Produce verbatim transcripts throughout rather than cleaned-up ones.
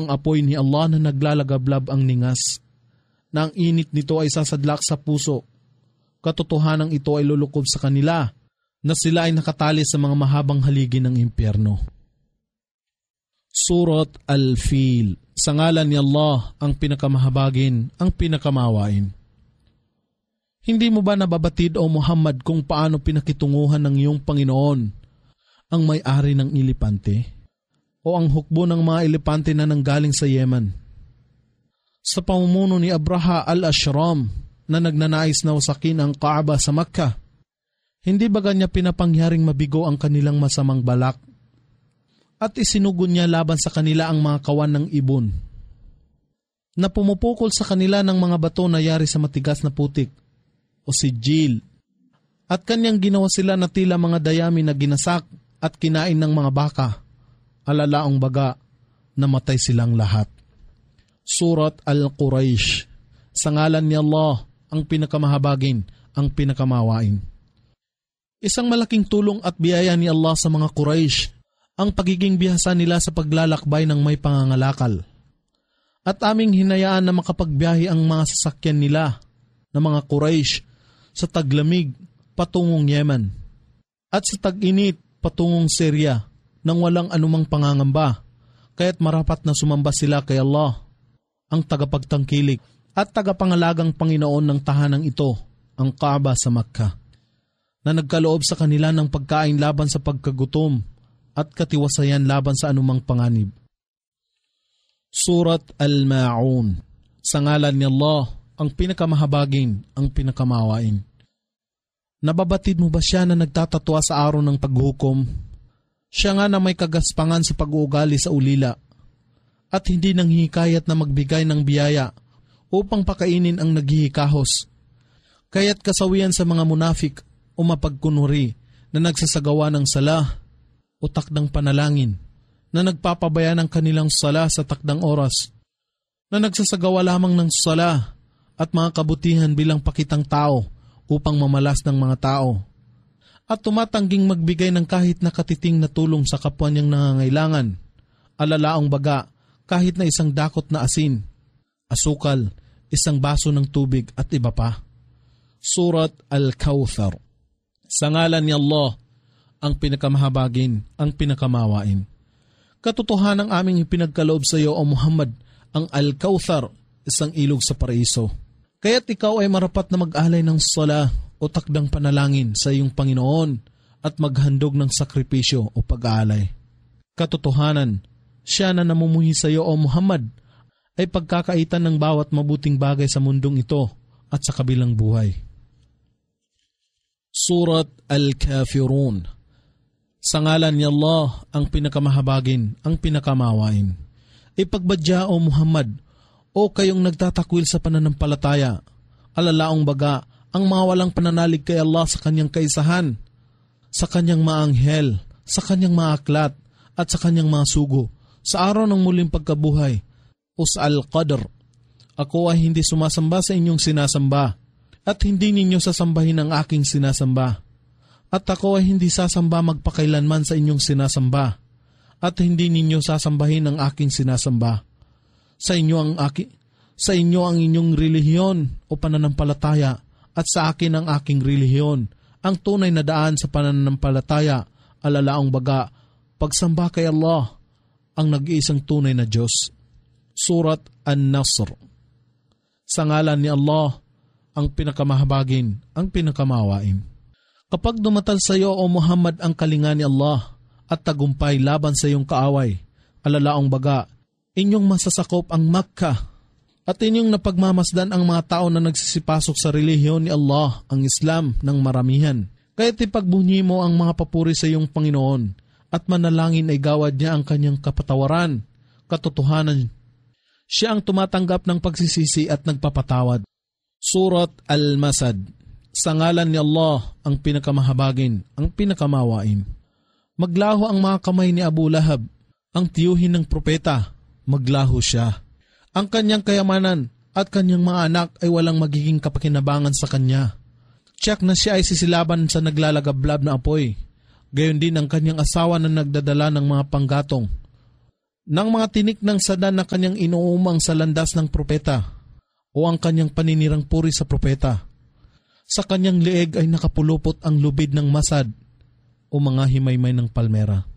ang apoy ni Allah na naglalagablab ang ningas, na ang init nito ay sasadlak sa puso. Katotohanan ito ay lulukob sa kanila, na sila ay nakatali sa mga mahabang haligi ng impyerno. Surat Al-Fil. Sa ngalan ni Allah, ang pinakamahabagin, ang pinakamawain. Hindi mo ba nababatid o Muhammad kung paano pinakitunguhan ng iyong Panginoon ang may-ari ng elepante? O ang hukbo ng mga elepante na nanggaling sa Yemen? Sa pamumuno ni Abraha al-Ashram na nagnanais na wasakin ang Kaaba sa Makkah, hindi ba kanya pinapangyaring mabigo ang kanilang masamang balak? At isinugon niya laban sa kanila ang mga kawan ng ibon, na pumupukol sa kanila ng mga bato na yari sa matigas na putik o sijil. At kanyang ginawa sila na tila mga dayami na ginasak at kinain ng mga baka, alalaong baga, namatay silang lahat. Surat Al-Quraysh. Sa ngalan ni Allah, ang pinakamahabagin, ang pinakamawain. Isang malaking tulong at biyaya ni Allah sa mga Quraysh ang pagiging bihasa nila sa paglalakbay ng may pangangalakal. At aming hinayaan na makapagbiyahe ang mga sasakyan nila na mga Quraysh sa taglamig patungong Yemen at sa tag-init patungong Syria nang walang anumang pangangamba, kaya't marapat na sumamba sila kay Allah, ang tagapagtangkilik at tagapangalagang Panginoon ng tahanang ito, ang Kaaba sa Makkah, na nagkaloob sa kanila ng pagkain laban sa pagkagutom at katiwasayan laban sa anumang panganib. Surat Al-Ma'un. Sa ngalan ni Allah, ang pinakamahabagin, ang pinakamawain. Nababatid mo ba siya na nagtatatwa sa araw ng paghukom? Siya nga na may kagaspangan sa pag-uugali sa ulila at hindi nanghihikayat na magbigay ng biyaya upang pakainin ang naghihikahos. Kaya't kasawian sa mga munafik o mapagkunwari na nagsasagawa ng sala o takdang panalangin, na nagpapabaya ng kanilang sala sa takdang oras, na nagsasagawa lamang ng sala at mga kabutihan bilang pakitang tao upang mamalas ng mga tao, at tumatangging magbigay ng kahit na katiting na tulong sa kapwa niyang nangangailangan, alalaong baga kahit na isang dakot na asin, asukal, isang baso ng tubig at iba pa. Surat Al-Kawthar. Sa ngalan ni Allah, ang pinakamahabagin, ang pinakamawain. Katotohanan ang aming ipinagkaloob sa iyo, O Muhammad, ang Al-Kawthar, isang ilog sa paraiso. Kaya't ikaw ay marapat na mag-alay ng sala o takdang panalangin sa iyong Panginoon at maghandog ng sakripisyo o pag-aalay. Katotohanan, siya na namumuhi sa iyo, O Muhammad, ay pagkakaitan ng bawat mabuting bagay sa mundong ito at sa kabilang buhay. Surat Al-Kafirun. Sa ngalan ni Allah, ang pinakamahabagin, ang pinakamawain. Ipagbadya, O Muhammad, o kayong nagtatakwil sa pananampalataya, alalaong baga, ang mga walang pananalig kay Allah sa kanyang kaisahan, sa kanyang mga anghel, sa kanyang mga aklat, at sa kanyang mga sugo, sa araw ng muling pagkabuhay, o sa Al-Qadr. Ako ay hindi sumasamba sa inyong sinasamba, at hindi ninyo sasambahin ang aking sinasamba. At ako ay hindi sasamba magpakailanman sa inyong sinasamba, at hindi ninyo sasambahin ang aking sinasamba. Sa inyo ang aki, sa inyo ang inyong relihiyon o pananampalataya, at sa akin ang aking relihiyon, ang tunay na daan sa pananampalataya, alalaong baga, pagsamba kay Allah, ang nag-iisang tunay na Diyos. Surat An-Nasr. Sa ngalan ni Allah, ang pinakamahabagin, ang pinakamawain. Kapag dumatal sa iyo, O Muhammad, ang kalinga ni Allah at tagumpay laban sa iyong kaaway, alalaong baga, inyong masasakop ang Makkah at inyong napagmamasdan ang mga tao na nagsisipasok sa relihiyon ni Allah, ang Islam, ng maramihan. Kaya't ipagbunyi mo ang mga papuri sa iyong Panginoon at manalangin ay gawad niya ang kanyang kapatawaran, katotohanan. Siya ang tumatanggap ng pagsisisi at nagpapatawad. Surat Al-Masad. Sa ngalan ni Allah, ang pinakamahabagin, ang pinakamawain. Maglaho ang mga kamay ni Abu Lahab, ang tiyuhin ng propeta, maglaho siya. Ang kanyang kayamanan at kanyang mga anak ay walang magiging kapakinabangan sa kanya. Tiyak na siya ay sisilaban sa naglalagablab na apoy. Gayon din ang kanyang asawa na nagdadala ng mga panggatong, ng mga tinik ng sada na kanyang inuumang sa landas ng propeta o ang kanyang paninirang puri sa propeta. Sa kanyang leeg ay nakapulupot ang lubid ng masad o mga himaymay ng palmera.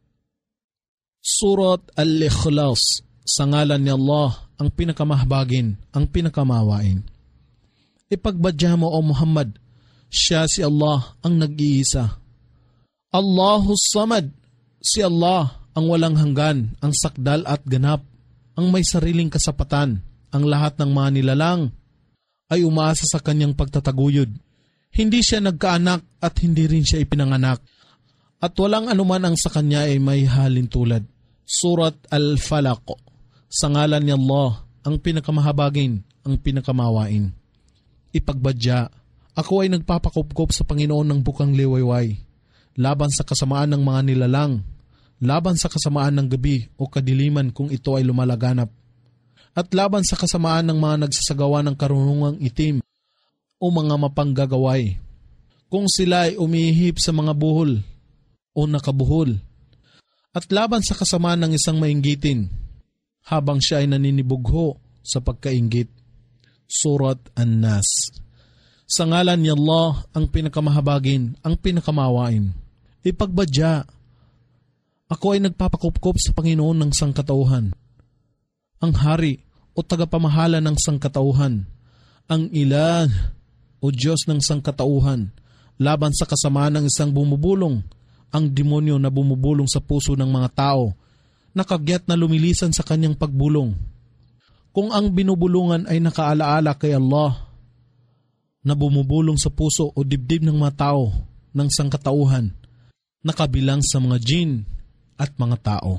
Surat Al-Ikhlas, sa ngalan ni Allah, ang pinakamahabagin, ang pinakamawain. Ipagbadya mo, O Muhammad, siya si Allah ang nag-iisa. Allahus Samad, si Allah ang walang hanggan, ang sakdal at ganap, ang may sariling kasapatan, ang lahat ng mga nilalang ay umaasa sa kanyang pagtataguyod. Hindi siya nagkaanak at hindi rin siya ipinanganak, at walang anuman ang sa kanya ay may halin tulad. Surat Al-Falaq, sa ngalan ni Allah, ang pinakamahabagin, ang pinakamawain. Ipagbadya, ako ay nagpapakupkop sa Panginoon ng bukang liwayway, laban sa kasamaan ng mga nilalang, laban sa kasamaan ng gabi o kadiliman kung ito ay lumalaganap, at laban sa kasamaan ng mga nagsasagawa ng karunungang itim o mga mapanggagaway, kung sila ay umihip sa mga buhol o nakabuhol, at laban sa kasamaan ng isang mainggitin, habang siya ay naninibugho sa pagkainggit. Surat An-Nas, sa ngalan ni Allah, ang pinakamahabagin, ang pinakamawain. Ipagbadya, ako ay nagpapakupkop sa Panginoon ng sangkatauhan, ang hari o tagapamahala ng sangkatauhan, ang ilah o Diyos ng sangkatauhan, laban sa kasamaan ng isang bumubulong, ang demonyo na bumubulong sa puso ng mga tao, nakagyat na lumilisan sa kanyang pagbulong. Kung ang binubulungan ay nakaalaala kay Allah, na bumubulong sa puso o dibdib ng mga tao ng sangkatauhan, nakabilang sa mga jin at mga tao.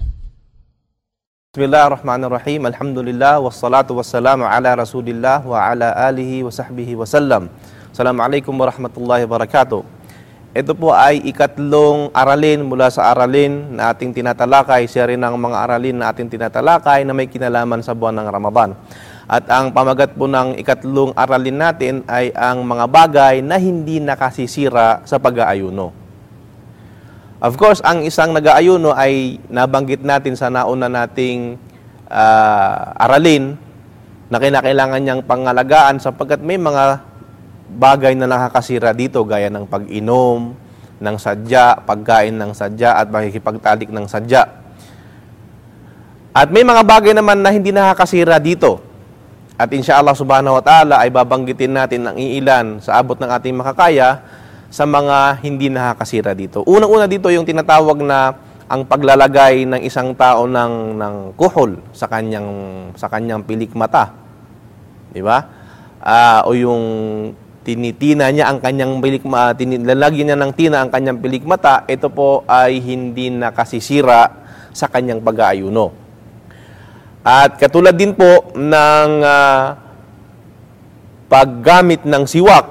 Bismillahirrahmanirrahim. Alhamdulillah wassalatu wassalamu ala Rasulillah wa ala alihi wa sahbihi wa sallam. Assalamualaikum warahmatullahi wabarakatuh. Ito po ay ikatlong aralin mula sa aralin na ating tinatalakay. Siya rin ang mga aralin na ating tinatalakay na may kinalaman sa buwan ng Ramadan. At ang pamagat po ng ikatlong aralin natin ay ang mga bagay na hindi nakasisira sa pag-aayuno. Of course, ang isang nag-aayuno ay nabanggit natin sa nauna nating uh, aralin na kinakailangan niyang pangalagaan sapagkat may mga bagay na nakakasira dito gaya ng pag-inom ng sadya, pagkain ng sadya at makikipagtalik ng sadya. At may mga bagay naman na hindi nakakasira dito. At insyaAllah subhanahu wa ta'ala ay babanggitin natin ang iilan sa abot ng ating makakaya sa mga hindi nakakasira dito. Unang-una dito yung tinatawag na ang paglalagay ng isang tao ng ng kuhol sa kanyang sa kanyang pilik mata. Di ba? Uh, o yung tinitina niya ang kanyang pilik mata, lalagyan niya ng tina ang kanyang pilik mata, ito po ay hindi nakasisira sa kanyang pag-aayuno. At katulad din po ng uh, paggamit ng siwak,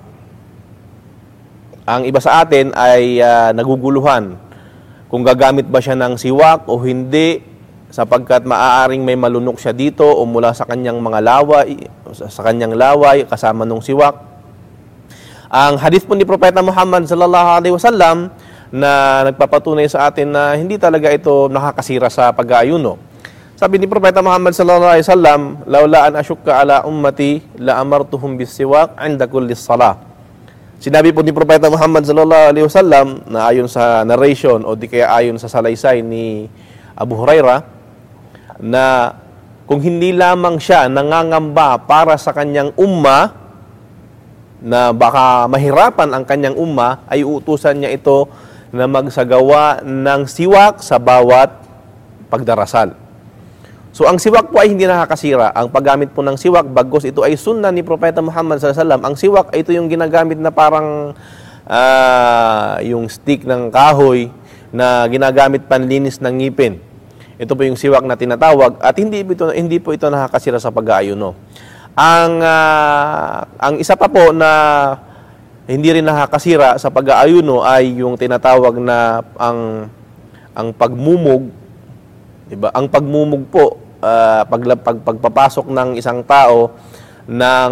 ang iba sa atin ay uh, naguguluhan kung gagamit ba siya ng siwak o hindi, sapagkat maaaring may malunok siya dito o mula sa kanyang mga laway, sa kanyang laway kasama ng siwak. Ang hadith po ni Propeta Muhammad sallallahu alaihi wasallam na nagpapatunay sa atin na hindi talaga ito nakakasira sa pag-aayuno. Sabi ni Propeta Muhammad sallallahu alaihi wasallam, "Laula an ashukka ala ummati la amartuhum bis-siwak 'inda kulli shalah." Sinabi po ni Propeta Muhammad sallallahu alaihi wasallam na ayon sa narration o di kaya ayon sa salaysay ni Abu Hurairah na kung hindi lamang siya nangangamba para sa kanyang umma na baka mahirapan ang kanyang umma, ay uutusan niya ito na magsagawa ng siwak sa bawat pagdarasal. So ang siwak po ay hindi nakakasira. Ang paggamit po ng siwak, bagos ito ay sunna ni Propeta Muhammad sallallahu alaihi wasallam. Ang siwak ay ito yung ginagamit na parang uh, yung stick ng kahoy na ginagamit panlinis ng ngipin. Ito po yung siwak na tinatawag at hindi ito hindi po ito nakakasira sa pag-aayuno. Ang uh, ang isa pa po na hindi rin nakakasira sa pag-aayuno ay yung tinatawag na ang ang pagmumog, 'di ba? Ang pagmumog po, uh, pag, pag pagpapasok ng isang tao ng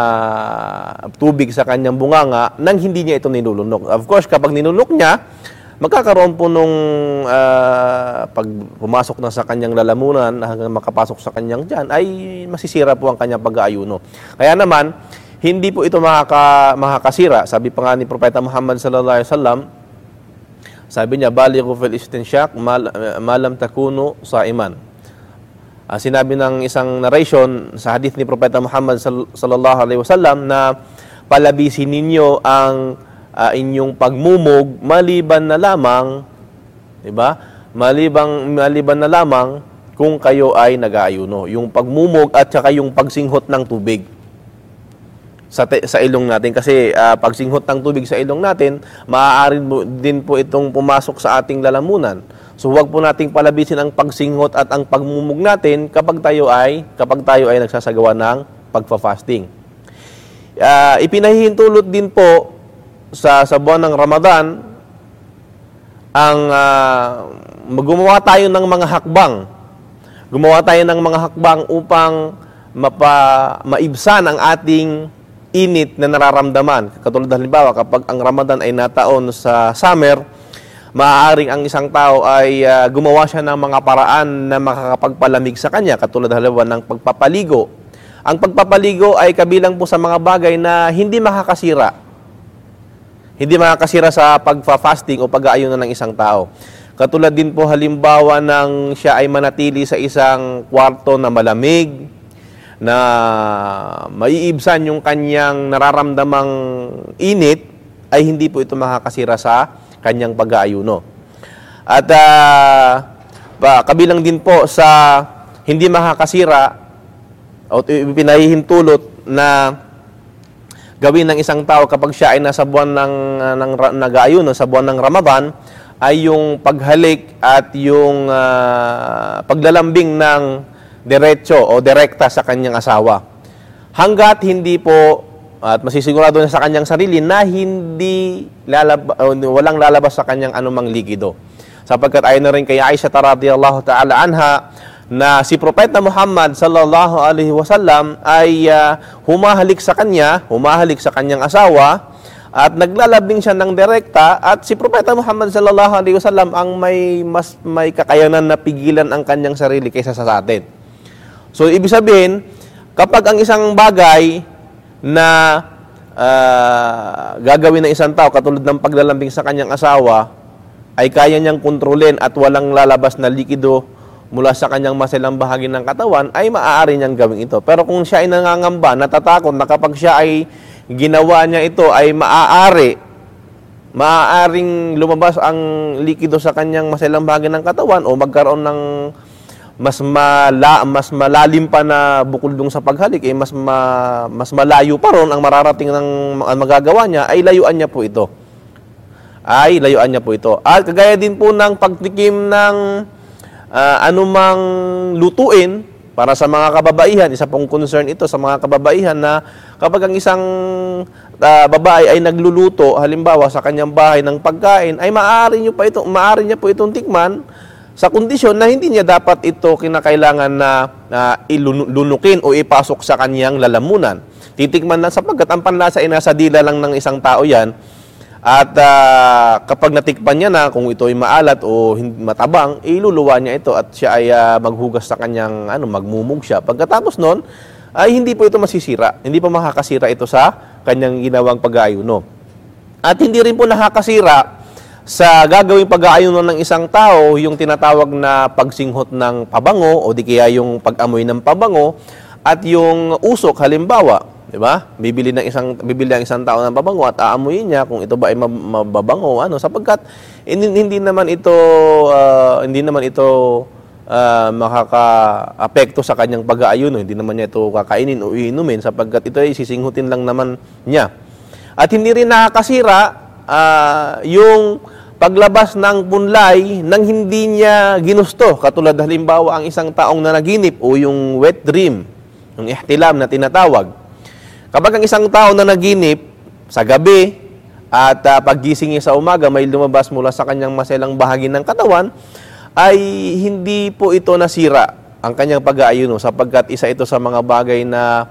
uh, tubig sa kanyang bunganga nang hindi niya ito nilulunok. Of course, kapag nilunok niya, magkakaroon po nung uh, pag pumasok na sa kanyang lalamunan hanggang makapasok sa kanyang tiyan ay masisira po ang kanyang pag-aayuno. Kaya naman, hindi po ito makaka, makakasira. Sabi pa nga ni Propeta Muhammad sallallahu alaihi wasallam, sabi niya, balighu fil istinsyak mal, malam takunu saiman. Uh, sinabi ng isang narration sa hadith ni Propeta Muhammad sallallahu alaihi wasallam na palabisin ninyo ang uh, inyong pagmumog maliban na lamang, 'di ba? Maliban maliban na lamang kung kayo ay nag-aayuno. Yung pagmumog at saka yung pagsinghot ng tubig sa te, sa ilong natin kasi uh, pagsinghot ng tubig sa ilong natin, maaari din po itong pumasok sa ating lalamunan. So huwag po nating palabisin ang pagsinghot at ang pagmumog natin kapag tayo ay kapag tayo ay nagsasagawa ng pagfa-fasting. Uh, ipinahihintulot din po sa, sa buwan ng Ramadan ang uh, gumawa tayo ng mga hakbang. Gumawa tayo ng mga hakbang upang mapa, maibsan ang ating init na nararamdaman. Katulad halimbawa, kapag ang Ramadan ay nataon sa summer, maaaring ang isang tao ay uh, gumawa siya ng mga paraan na makakapagpalamig sa kanya. Katulad halimbawa ng pagpapaligo. Ang pagpapaligo ay kabilang po sa mga bagay na hindi makakasira. Hindi makakasira sa pagfa-fasting o pag-aayuno ng isang tao. Katulad din po halimbawa ng siya ay manatili sa isang kwarto na malamig, na maiibsan yung kanyang nararamdamang init, ay hindi po ito makakasira sa kanyang pag-aayuno. At uh, pa, kabilang din po sa hindi makakasira o pinahihintulot na gawin ng isang tao kapag siya ay nasa buwan ng, ng nag-aayuno, sa buwan ng Ramadan, ay yung paghalik at yung uh, paglalambing ng diretso o direkta sa kanyang asawa. Hanggat hindi po, at masisigurado na sa kanyang sarili na hindi lalab, uh, walang lalabas sa kanyang anumang likido. Sapagkat ayon na rin kay Aisha radhiyallahu ta'ala anha na si Propeta Muhammad sallallahu alaihi wasallam ay uh, humahalik sa kanya, humahalik sa kanyang asawa at naglalabing siya ng direkta, at si Propeta Muhammad sallallahu alaihi wasallam ang may mas may kakayanan na pigilan ang kanyang sarili kaysa sa atin. So, ibig sabihin, kapag ang isang bagay na uh, gagawin ng isang tao, katulad ng paglalambing sa kanyang asawa, ay kaya niyang kontrolin at walang lalabas na likido mula sa kanyang masilang bahagi ng katawan, ay maaari niyang gawin ito. Pero kung siya ay nangangamba, natatakot na kapag siya ay ginawa niya ito, ay maaari, maaaring lumabas ang likido sa kanyang masilang bahagi ng katawan o magkaroon ng mas mala, mas malalim pa na bukol dung sa paghalik, eh, mas ma, mas malayo pa ron ang mararating ng magagawa niya, ay layuan niya po ito. Ay layuan niya po ito. At kagaya din po ng pagtikim ng uh, anumang lutuin para sa mga kababaihan, isa pong concern ito sa mga kababaihan na kapag ang isang uh, babae ay nagluluto halimbawa sa kanyang bahay ng pagkain, ay maaari niyo pa ito, maaari niya po itong tikman sa kondisyon na hindi niya dapat ito kinakailangan na uh, ilunukin o ipasok sa kanyang lalamunan. Titikman lang sapagkat ang panlasa ay nasa dila lang ng isang tao yan. At uh, kapag natikpan niya na kung ito ay maalat o matabang, iluluwa niya ito at siya ay uh, maghugas sa kanyang, ano, magmumug siya. Pagkatapos nun, ay hindi po ito masisira. Hindi pa makakasira ito sa kanyang ginawang pag-aayuno. At hindi rin po nakakasira sa gagawing pag-aayuno ng isang tao, yung tinatawag na pagsinghot ng pabango o di kaya yung pag-amoy ng pabango at yung usok halimbawa, di ba? Bibili ng isang bibili ng isang tao ng pabango at aamuyin niya kung ito ba ay mababango ano, sapagkat hindi, hindi naman ito uh, hindi naman ito uh, makaka-apekto sa kanyang pag-aayuno, hindi naman niya ito kakainin o iinumin sapagkat ito ay sisinghutin lang naman niya. At hindi rin nakakasira uh, yung paglabas ng punlay nang hindi niya ginusto. Katulad halimbawa ang isang taong nanaginip o yung wet dream, yung ihtilam na tinatawag. Kapag ang isang tao na naginip sa gabi at uh, paggising niya sa umaga may lumabas mula sa kanyang maselang bahagi ng katawan, ay hindi po ito nasira ang kanyang pag-aayuno sapagkat isa ito sa mga bagay na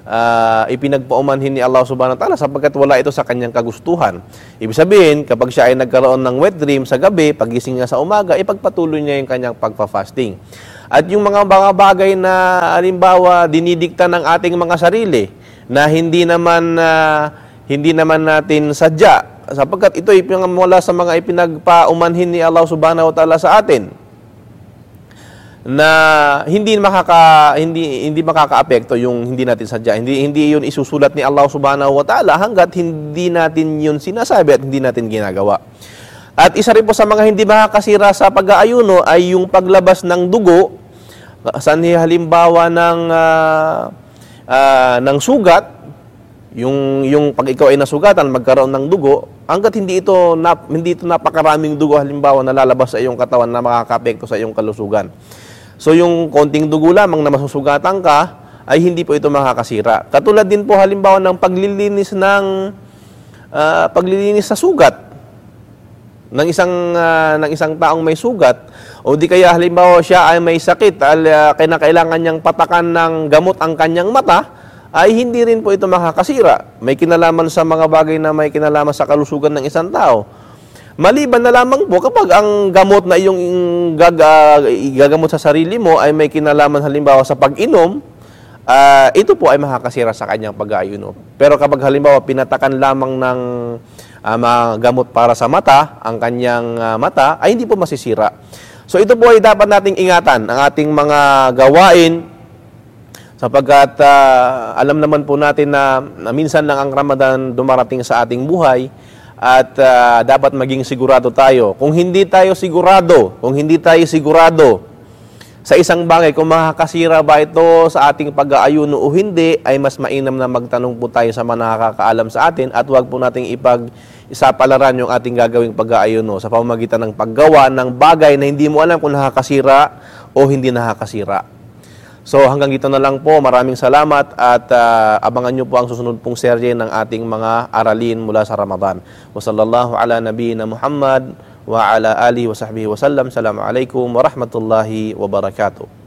uh, ipinagpaumanhin ni Allah subhanahu wa ta'ala sapagkat wala ito sa kanyang kagustuhan. Ibig sabihin, kapag siya ay nagkaroon ng wet dream sa gabi, pagising niya sa umaga, ipagpatuloy niya yung kanyang pagpa-fasting. At yung mga, mga bagay na halimbawa dinidikta ng ating mga sarili na hindi naman uh, hindi naman natin sadya sapagkat ito ay mula sa mga ipinagpaumanhin ni Allah subhanahu wa ta'ala sa atin na hindi makaka hindi hindi makakaapekto yung hindi natin sadya. Hindi hindi 'yun isusulat ni Allah subhanahu wa ta'ala hangga't hindi natin 'yun sinasabi at hindi natin ginagawa. At isa rin po sa mga hindi makakasira sa pag-aayuno ay yung paglabas ng dugo sa halimbawa ng uh, uh, ng sugat, yung yung pag ikaw ay nasugatan magkaroon ng dugo, hangga't hindi ito nap, hindi ito napakaraming dugo halimbawa na lalabas sa iyong katawan na makakaapekto sa iyong kalusugan. So yung konting dugo lamang na masusugatan ka ay hindi po ito makakasira. Katulad din po halimbawa ng paglilinis ng uh, paglilinis sa sugat ng isang uh, ng isang taong may sugat o di kaya halimbawa siya ay may sakit al uh, kailangan niyang patakan ng gamot ang kanyang mata, ay hindi rin po ito makakasira. May kinalaman sa mga bagay na may kinalaman sa kalusugan ng isang tao. Maliban na lamang po kapag ang gamot na iyong gag, uh, gagamot sa sarili mo ay may kinalaman halimbawa sa pag-inom, uh, ito po ay makakasira sa kanyang pag-aayuno. Pero kapag halimbawa pinatakan lamang ng uh, mga gamot para sa mata, ang kanyang uh, mata, ay hindi po masisira. So ito po ay dapat nating ingatan, ang ating mga gawain, sapagkat uh, alam naman po natin na, na minsan lang ang Ramadan dumarating sa ating buhay. At uh, dapat maging sigurado tayo. Kung hindi tayo sigurado, kung hindi tayo sigurado sa isang bagay, kung makakasira ba ito sa ating pag-aayuno o hindi, ay mas mainam na magtanong po tayo sa mga nakakaalam sa atin at huwag po nating ipag-isapalaran yung ating gagawing pag-aayuno sa pamamagitan ng paggawa ng bagay na hindi mo alam kung nakakasira o hindi nakakasira. So hanggang dito na lang po. Maraming salamat at uh, abangan nyo po ang susunod pong serye ng ating mga aralin mula sa Ramadan. Wa sallallahu ala nabiyina Muhammad wa ala alihi wa sahbihi wa sallam. Assalamualaikum warahmatullahi wabarakatuh.